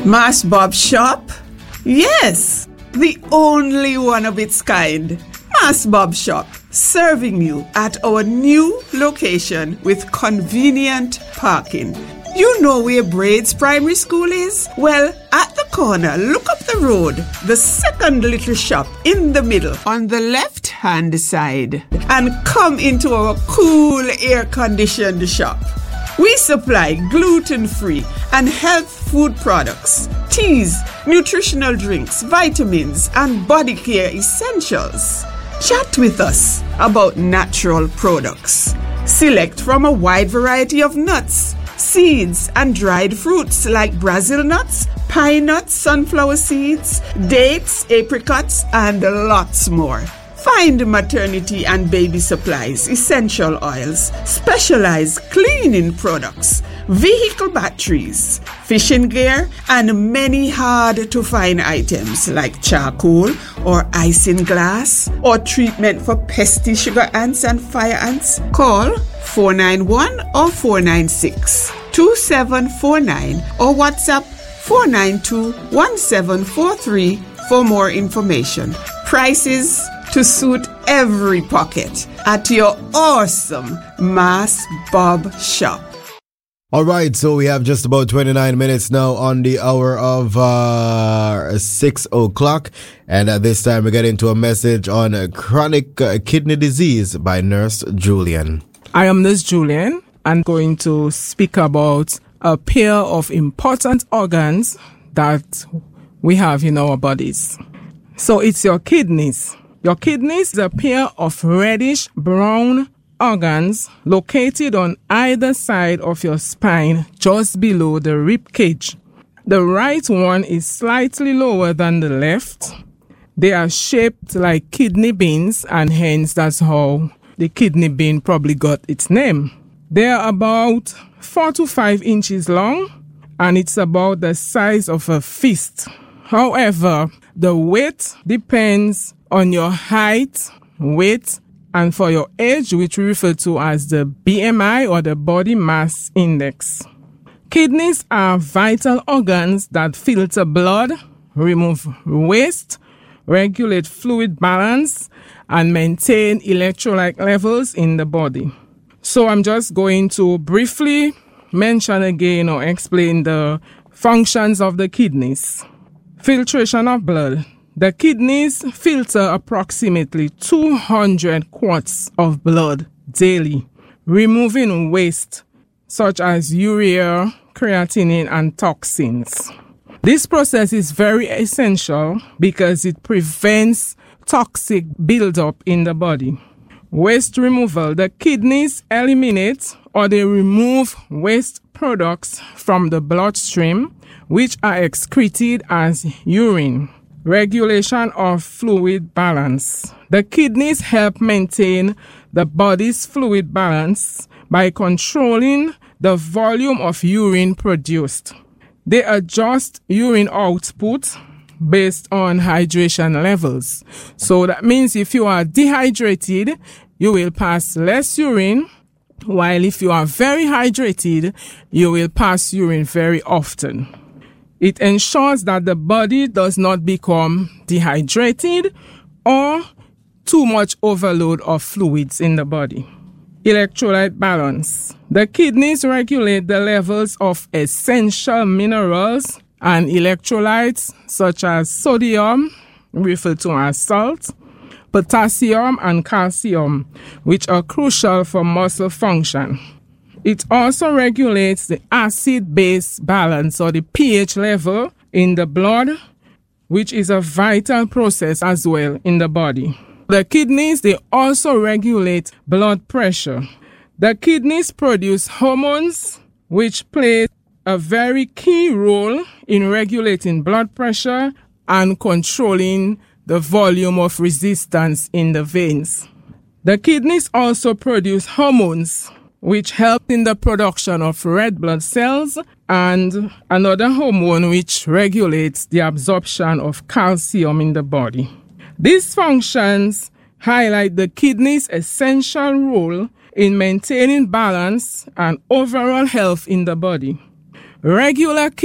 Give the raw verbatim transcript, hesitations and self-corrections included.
Mas Bob Shop? Yes, the only one of its kind. Mas Bob Shop, serving you at our new location with convenient parking. You know where Braids Primary School is? Well, at the corner, look up the road, the second little shop in the middle on the left-hand side, and come into our cool air-conditioned shop. We supply gluten-free and health food products, teas, nutritional drinks, vitamins, and body care essentials. Chat with us about natural products. Select from a wide variety of nuts, seeds, and dried fruits like Brazil nuts, pine nuts, sunflower seeds, dates, apricots, and lots more. Find maternity and baby supplies, essential oils, specialized cleaning products, vehicle batteries, fishing gear, and many hard-to-find items like charcoal or isinglass or treatment for pesky sugar ants and fire ants. Call four nine one or four nine six, two seven four nine or WhatsApp four nine two, one seven four three for more information. Prices to suit every pocket at your awesome Mas Bob Shop. All right, so we have just about twenty-nine minutes now on the hour of uh, six o'clock. And at this time, we get into a message on uh, chronic uh, kidney disease by Nurse Julian. I am Nurse Julian. I'm going to speak about a pair of important organs that we have in our bodies. So it's your kidneys. Your kidneys is a pair of reddish-brown organs located on either side of your spine, just below the rib cage. The right one is slightly lower than the left. They are shaped like kidney beans, and hence that's how the kidney bean probably got its name. They are about four to five inches long, and it's about the size of a fist. However, the weight depends on your height, weight, and for your age, which we refer to as the B M I or the body mass index. Kidneys are vital organs that filter blood, remove waste, regulate fluid balance, and maintain electrolyte levels in the body. So I'm just going to briefly mention again or explain the functions of the kidneys. Filtration of blood. The kidneys filter approximately two hundred quarts of blood daily, removing waste such as urea, creatinine, and toxins. This process is very essential because it prevents toxic buildup in the body. Waste removal. The kidneys eliminate or they remove waste products from the bloodstream, which are excreted as urine. Regulation of fluid balance. The kidneys help maintain the body's fluid balance by controlling the volume of urine produced. They adjust urine output based on hydration levels. So that means if you are dehydrated, you will pass less urine, while if you are very hydrated, you will pass urine very often. It ensures that the body does not become dehydrated or too much overload of fluids in the body. Electrolyte balance. The kidneys regulate the levels of essential minerals and electrolytes such as sodium, referred to as salt, potassium, and calcium, which are crucial for muscle function. It also regulates the acid-base balance or the pH level in the blood, which is a vital process as well in the body. The kidneys, they also regulate blood pressure. The kidneys produce hormones, which play a very key role in regulating blood pressure and controlling the volume of resistance in the veins. The kidneys also produce hormones, which help in the production of red blood cells, and another hormone which regulates the absorption of calcium in the body. These functions highlight the kidney's essential role in maintaining balance and overall health in the body. Regular